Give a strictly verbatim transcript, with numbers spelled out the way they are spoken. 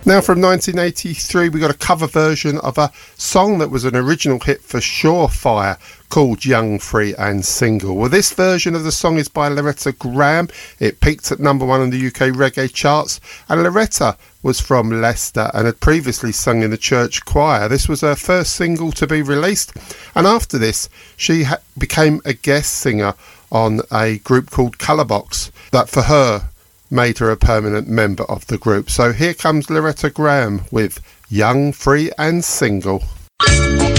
Now from nineteen eighty-three, we got a cover version of a song that was an original hit for Surefire called Young, Free and Single. Well, this version of the song is by Loretta Graham. It peaked at number one on the U K reggae charts, and Loretta was from Leicester and had previously sung in the church choir. This was her first single to be released, and after this she ha- became a guest singer on a group called Colourbox that for her made her a permanent member of the group. So here comes Loretta Graham with Young, Free and Single.